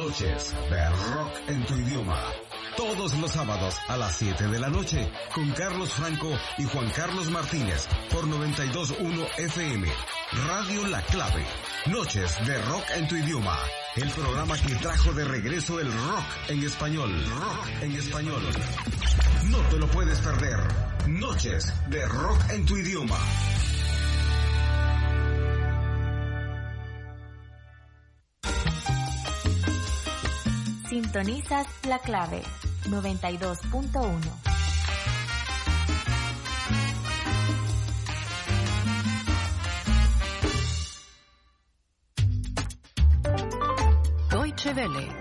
Noches de rock en tu idioma. Todos los sábados a las 7 de la noche con Carlos Franco y Juan Carlos Martínez por 92.1 FM. Radio La Clave. Noches de rock en tu idioma. El programa que trajo de regreso el rock en español. Rock en español. No te lo puedes perder. Noches de rock en tu idioma. Sintonizas La Clave 92.1. Deutsche Welle.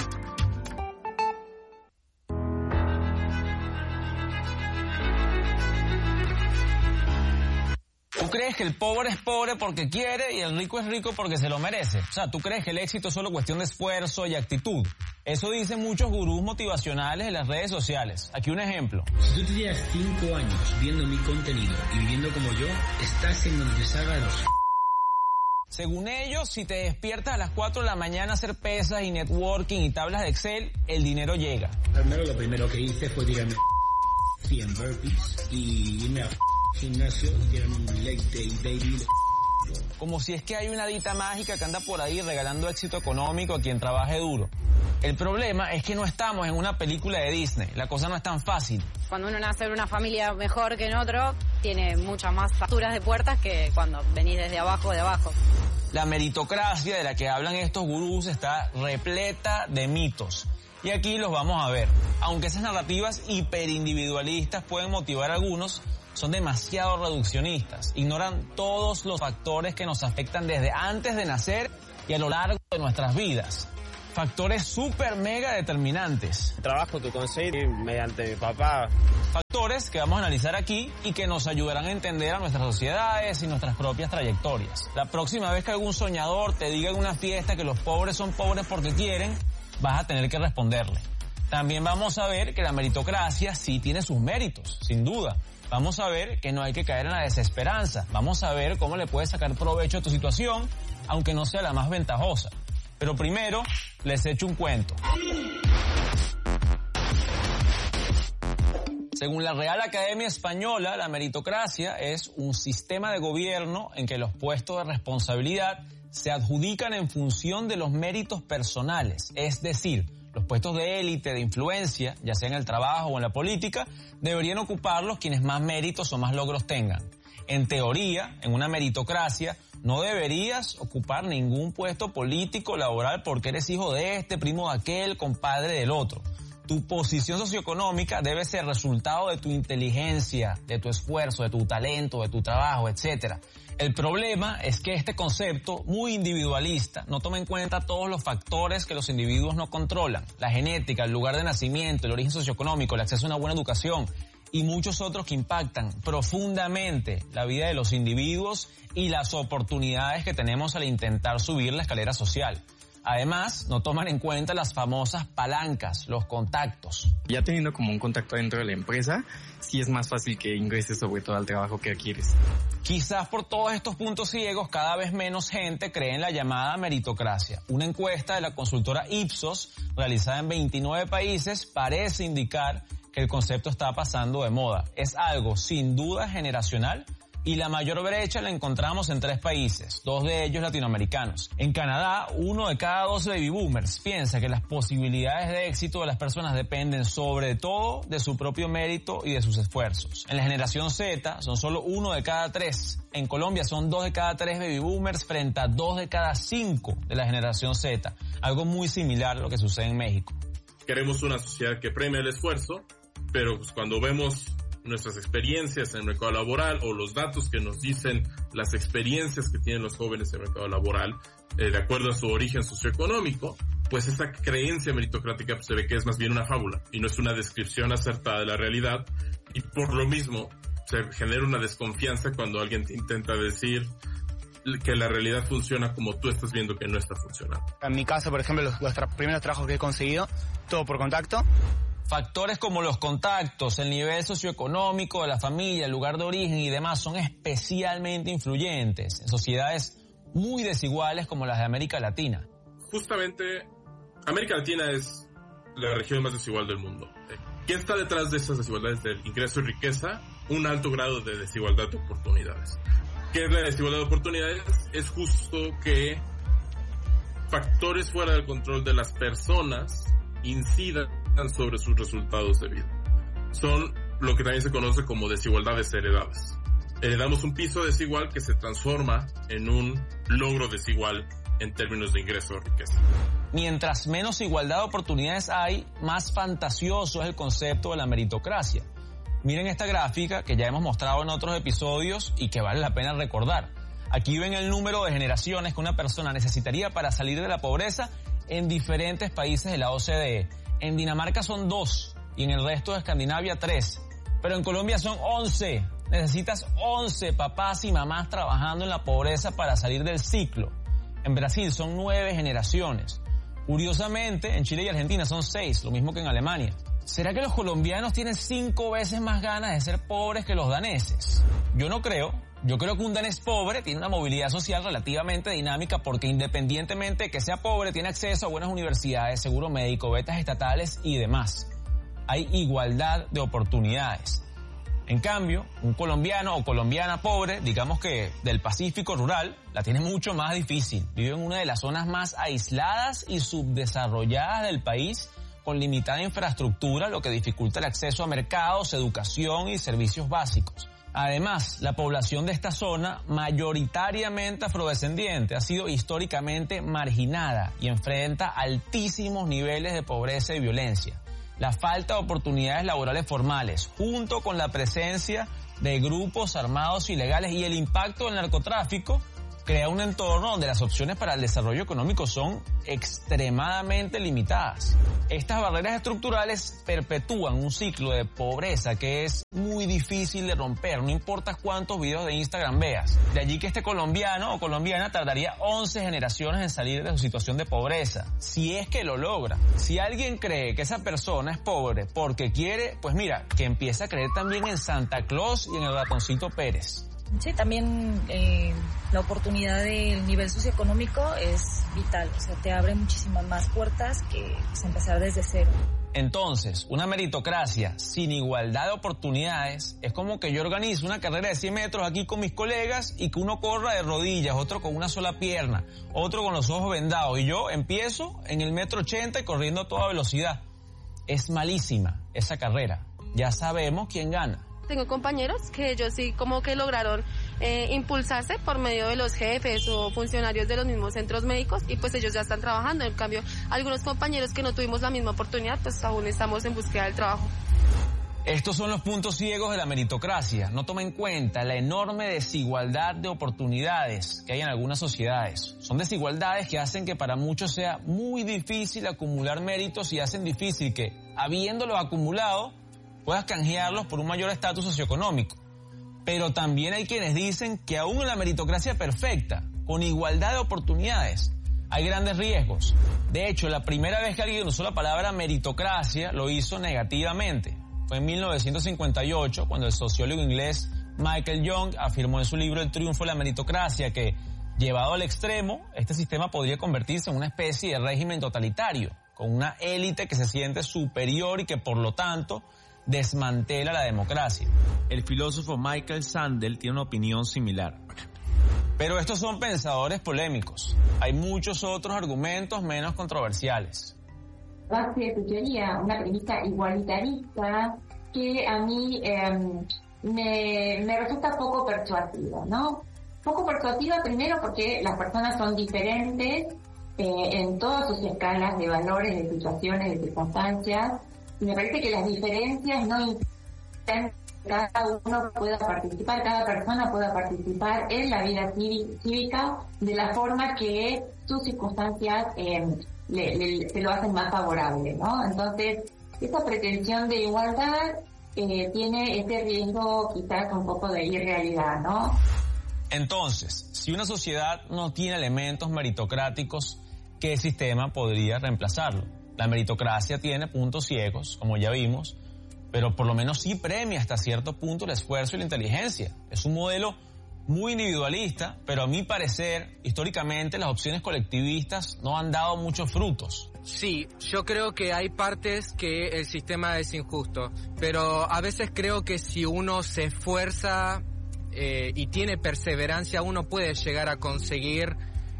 ¿Tú crees que el pobre es pobre porque quiere y el rico es rico porque se lo merece? O sea, ¿tú crees que el éxito es solo cuestión de esfuerzo y actitud? Eso dicen muchos gurús motivacionales en las redes sociales. Aquí un ejemplo. Si tú tienes 5 años viendo mi contenido y viviendo como yo, estás en donde te salga de los... Según ellos, si te despiertas a las 4 de la mañana a hacer pesas y networking y tablas de Excel, el dinero llega. Lo primero que hice fue tirarme 100 burpees y irme a gimnasio y tirarme un leg day baby. Como si es que hay una dita mágica que anda por ahí regalando éxito económico a quien trabaje duro. El problema es que no estamos en una película de Disney. La cosa no es tan fácil. Cuando uno nace en una familia mejor que en otro, tiene muchas más facturas de puertas que cuando venís desde abajo de abajo. La meritocracia de la que hablan estos gurús está repleta de mitos. Y aquí los vamos a ver. Aunque esas narrativas hiperindividualistas pueden motivar a algunos, son demasiado reduccionistas. Ignoran todos los factores que nos afectan desde antes de nacer y a lo largo de nuestras vidas. Factores súper mega determinantes. El trabajo que conseguí mediante mi papá. Factores que vamos a analizar aquí y que nos ayudarán a entender a nuestras sociedades y nuestras propias trayectorias. La próxima vez que algún soñador te diga en una fiesta que los pobres son pobres porque quieren, vas a tener que responderle. También vamos a ver que la meritocracia sí tiene sus méritos, sin duda. Vamos a ver que no hay que caer en la desesperanza. Vamos a ver cómo le puedes sacar provecho a tu situación, aunque no sea la más ventajosa. Pero primero, les echo un cuento. Según la Real Academia Española, la meritocracia es un sistema de gobierno en que los puestos de responsabilidad se adjudican en función de los méritos personales. Es decir, los puestos de élite, de influencia, ya sea en el trabajo o en la política, deberían ocuparlos quienes más méritos o más logros tengan. En teoría, en una meritocracia, no deberías ocupar ningún puesto político o laboral porque eres hijo de este, primo de aquel, compadre del otro. Tu posición socioeconómica debe ser resultado de tu inteligencia, de tu esfuerzo, de tu talento, de tu trabajo, etc. El problema es que este concepto, muy individualista, no toma en cuenta todos los factores que los individuos no controlan. La genética, el lugar de nacimiento, el origen socioeconómico, el acceso a una buena educación y muchos otros que impactan profundamente la vida de los individuos y las oportunidades que tenemos al intentar subir la escalera social. Además, no toman en cuenta las famosas palancas, los contactos. Ya teniendo como un contacto dentro de la empresa, sí es más fácil que ingreses sobre todo al trabajo que quieres. Quizás por todos estos puntos ciegos, cada vez menos gente cree en la llamada meritocracia. Una encuesta de la consultora Ipsos, realizada en 29 países, parece indicar que el concepto está pasando de moda. Es algo sin duda generacional y la mayor brecha la encontramos en 3 países, 2 de ellos latinoamericanos. En Canadá, 1 de cada 2 baby boomers piensa que las posibilidades de éxito de las personas dependen sobre todo de su propio mérito y de sus esfuerzos. En la generación Z son solo 1 de cada 3. En Colombia son 2 de cada 3 baby boomers frente a 2 de cada 5 de la generación Z. Algo muy similar a lo que sucede en México. Queremos una sociedad que premie el esfuerzo, pero pues cuando vemos nuestras experiencias en el mercado laboral o los datos que nos dicen las experiencias que tienen los jóvenes en el mercado laboral, de acuerdo a su origen socioeconómico, pues esa creencia meritocrática pues, se ve que es más bien una fábula y no es una descripción acertada de la realidad, y por lo mismo se genera una desconfianza cuando alguien te intenta decir que la realidad funciona como tú estás viendo que no está funcionando. En mi caso, por ejemplo, los primeros trabajos que he conseguido, todo por contacto. Factores como los contactos, el nivel socioeconómico de la familia, el lugar de origen y demás son especialmente influyentes en sociedades muy desiguales como las de América Latina. Justamente América Latina es la región más desigual del mundo. ¿Qué está detrás de esas desigualdades del ingreso y riqueza? Un alto grado de desigualdad de oportunidades. ¿Qué es la desigualdad de oportunidades? Es justo que factores fuera del control de las personas incidan sobre sus resultados de vida. Son lo que también se conoce como desigualdades heredadas. Heredamos un piso desigual que se transforma en un logro desigual en términos de ingreso o riqueza. Mientras menos igualdad de oportunidades hay, más fantasioso es el concepto de la meritocracia. Miren esta gráfica que ya hemos mostrado en otros episodios y que vale la pena recordar. Aquí ven el número de generaciones que una persona necesitaría para salir de la pobreza en diferentes países de la OCDE. En Dinamarca son 2 y en el resto de Escandinavia 3. Pero en Colombia son 11. Necesitas 11 papás y mamás trabajando en la pobreza para salir del ciclo. En Brasil son 9 generaciones. Curiosamente, en Chile y Argentina son 6, lo mismo que en Alemania. ¿Será que los colombianos tienen 5 veces más ganas de ser pobres que los daneses? Yo no creo. Yo creo que un danés pobre tiene una movilidad social relativamente dinámica porque independientemente de que sea pobre, tiene acceso a buenas universidades, seguro médico, becas estatales y demás. Hay igualdad de oportunidades. En cambio, un colombiano o colombiana pobre, digamos que del Pacífico rural, la tiene mucho más difícil. Vive en una de las zonas más aisladas y subdesarrolladas del país, con limitada infraestructura, lo que dificulta el acceso a mercados, educación y servicios básicos. Además, la población de esta zona, mayoritariamente afrodescendiente, ha sido históricamente marginada y enfrenta altísimos niveles de pobreza y violencia. La falta de oportunidades laborales formales, junto con la presencia de grupos armados ilegales y el impacto del narcotráfico, crea un entorno donde las opciones para el desarrollo económico son extremadamente limitadas. Estas barreras estructurales perpetúan un ciclo de pobreza que es muy difícil de romper, no importa cuántos videos de Instagram veas. De allí que este colombiano o colombiana tardaría 11 generaciones en salir de su situación de pobreza, si es que lo logra. Si alguien cree que esa persona es pobre porque quiere, pues mira, que empiece a creer también en Santa Claus y en el ratoncito Pérez. Sí, también la oportunidad del nivel socioeconómico es vital, o sea, te abre muchísimas más puertas que pues, empezar desde cero. Entonces, una meritocracia sin igualdad de oportunidades es como que yo organizo una carrera de 100 metros aquí con mis colegas y que uno corra de rodillas, otro con una sola pierna, otro con los ojos vendados y yo empiezo en el 1,80 m y corriendo a toda velocidad. Es malísima esa carrera, ya sabemos quién gana. Tengo compañeros que ellos sí como que lograron impulsarse por medio de los jefes o funcionarios de los mismos centros médicos y pues ellos ya están trabajando. En cambio, algunos compañeros que no tuvimos la misma oportunidad, pues aún estamos en búsqueda del trabajo. Estos son los puntos ciegos de la meritocracia. No toma en cuenta la enorme desigualdad de oportunidades que hay en algunas sociedades. Son desigualdades que hacen que para muchos sea muy difícil acumular méritos y hacen difícil que, habiéndolos acumulado, puedas canjearlos por un mayor estatus socioeconómico. Pero también hay quienes dicen que aún en la meritocracia perfecta, con igualdad de oportunidades, hay grandes riesgos. De hecho, la primera vez que alguien usó la palabra meritocracia lo hizo negativamente. Fue en 1958 cuando el sociólogo inglés Michael Young afirmó en su libro El triunfo de la meritocracia que, llevado al extremo, este sistema podría convertirse en una especie de régimen totalitario, con una élite que se siente superior y que por lo tanto desmantela la democracia. El filósofo Michael Sandel tiene una opinión similar. Pero estos son pensadores polémicos. Hay muchos otros argumentos menos controversiales. Base de tu teoría, una premisa igualitarista que a mí me resulta poco persuasiva, ¿no? Poco persuasiva primero porque las personas son diferentes en todas sus escalas de valores, de situaciones, de circunstancias. Y me parece que las diferencias no impiden que cada uno pueda participar, cada persona pueda participar en la vida cívica de la forma que sus circunstancias se lo hacen más favorable, ¿no? Entonces, esa pretensión de igualdad tiene este riesgo quizás un poco de irrealidad, ¿no? Entonces, si una sociedad no tiene elementos meritocráticos, ¿qué sistema podría reemplazarlo? La meritocracia tiene puntos ciegos, como ya vimos, pero por lo menos sí premia hasta cierto punto el esfuerzo y la inteligencia. Es un modelo muy individualista, pero a mi parecer, históricamente las opciones colectivistas no han dado muchos frutos. Sí, yo creo que hay partes que el sistema es injusto, pero a veces creo que si uno se esfuerza y tiene perseverancia, uno puede llegar a conseguir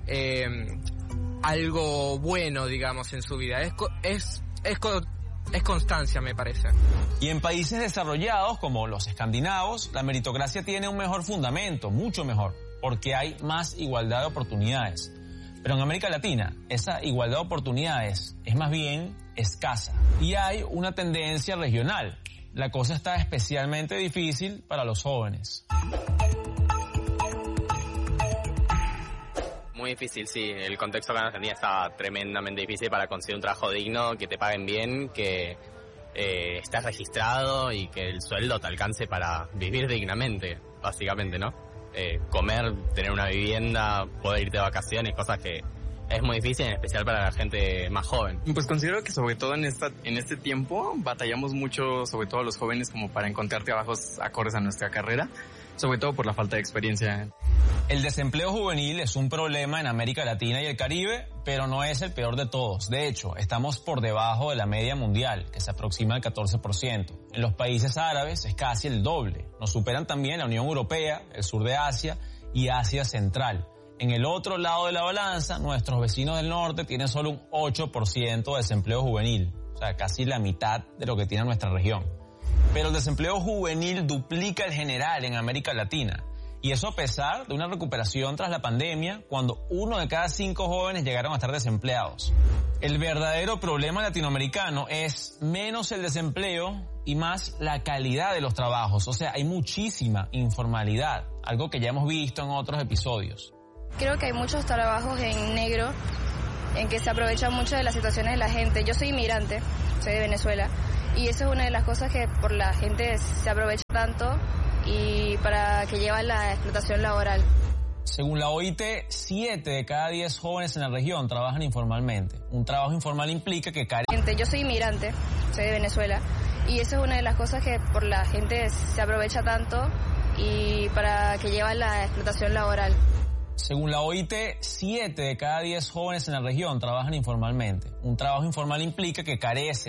algo bueno, digamos, en su vida. Es constancia, me parece. Y en países desarrollados como los escandinavos, la meritocracia tiene un mejor fundamento, mucho mejor, porque hay más igualdad de oportunidades. Pero en América Latina, esa igualdad de oportunidades es más bien escasa. Y hay una tendencia regional. La cosa está especialmente difícil para los jóvenes. Muy difícil, sí. El contexto acá en Argentina está tremendamente difícil para conseguir un trabajo digno, que te paguen bien, que estés registrado y que el sueldo te alcance para vivir dignamente, básicamente, ¿no? Comer, tener una vivienda, poder irte de vacaciones, cosas que es muy difícil, en especial para la gente más joven. Pues considero que sobre todo en este tiempo batallamos mucho, sobre todo los jóvenes, como para encontrar trabajos acordes a nuestra carrera, sobre todo por la falta de experiencia. El desempleo juvenil es un problema en América Latina y el Caribe, pero no es el peor de todos. De hecho, estamos por debajo de la media mundial, que se aproxima al 14%. En los países árabes es casi el doble. Nos superan también la Unión Europea, el sur de Asia y Asia Central. En el otro lado de la balanza, nuestros vecinos del norte tienen solo un 8% de desempleo juvenil, o sea, casi la mitad de lo que tiene nuestra región. Pero el desempleo juvenil duplica el general en América Latina. Y eso a pesar de una recuperación tras la pandemia, cuando 1 de cada 5 jóvenes llegaron a estar desempleados. El verdadero problema latinoamericano es menos el desempleo y más la calidad de los trabajos. O sea, hay muchísima informalidad, algo que ya hemos visto en otros episodios. Creo que hay muchos trabajos en negro en que se aprovechan mucho de las situaciones de la gente. Yo soy inmigrante, soy de Venezuela, y eso es una de las cosas que por la gente se aprovecha tanto y para que lleva la explotación laboral. Según la OIT, 7 de cada 10 jóvenes en la región trabajan informalmente. Un trabajo informal implica que Yo soy inmigrante, soy de Venezuela, y eso es una de las cosas que por la gente se aprovecha tanto y para que lleva la explotación laboral. Según la OIT, 7 de cada 10 jóvenes en la región trabajan informalmente. Un trabajo informal implica que carece